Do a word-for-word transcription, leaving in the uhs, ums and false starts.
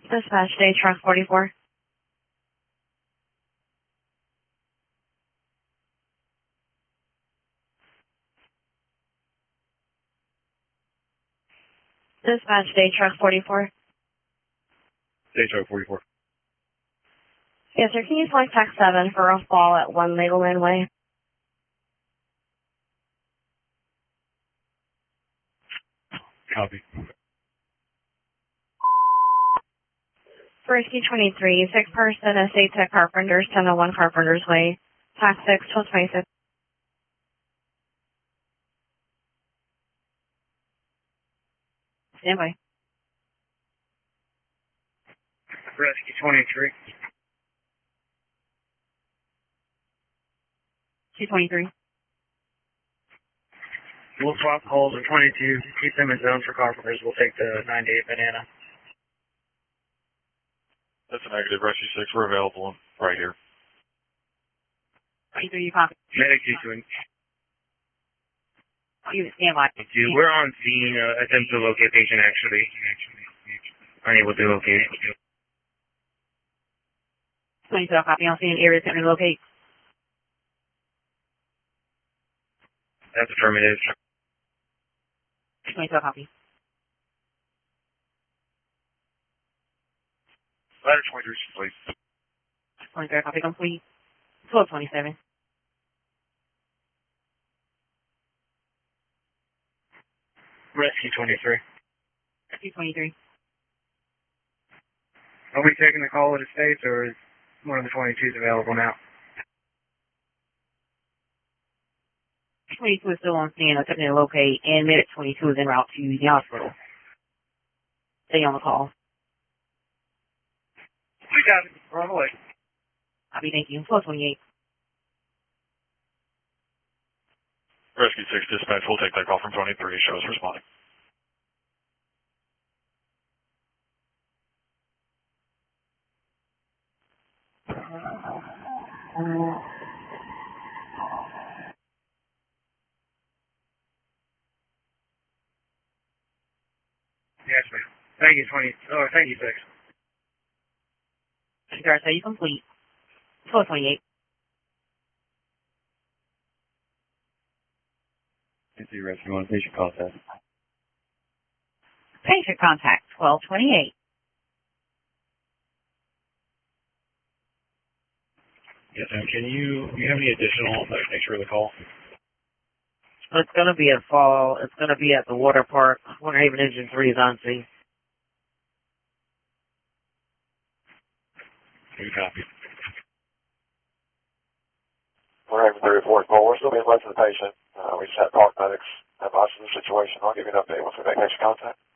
Dispatch day truck forty-four. Dispatch day truck forty-four. Day truck forty-four. Yes, sir. Can you select tax seven for a fall at one Legoland Way? Copy. For Rescue twenty-three, six person, Estate Tech Carpenters, ten oh one Carpenters Way, tax six, twelve twenty-six. Stand by. Rescue twenty-three. two twenty-three. We'll swap holes in twenty-two. Keep them in zone for carpenters. We'll take the ninety-eight banana. That's a negative. Rescue six, we're available right here. twenty-three, you copy. Medic two twin. You stand by. We're on scene. Uh, attempt to locate patient actually. Unable to locate. twenty-two, copy. I'll see an area attempt to locate. That's affirmative. twenty-two, copy. Ladder twenty-three, please. twenty-three, copy complete. twelve twenty-seven. Rescue twenty-three. Rescue twenty-three. Are we taking the call at the States or is one of the twenty-twos available now? twenty-two is still on scene, attempting to locate, and Medic twenty-two is en route to the hospital. Stay on the call. We got it. We're on the way. Copy, thank you. twelve twenty-eight. Rescue six, dispatch, we'll take that call from twenty-three. Show us responding. Yes, ma'am. Thank you, twenty. Oh, thank you, six. Cigar, say you complete. twelve twenty-eight. Rescue rescue one, patient contact. Patient contact, twelve twenty-eight. Yes, ma'am. Can you, do you have any additional nature of the call? It's going to be at fall. It's going to be at the water park. Winter Haven Engine three is on scene. Good copy. We're having thirty-four call. We're still being led to the patient. Uh, we just had talk medics advice of the situation. I'll give you an update once we make patient contact.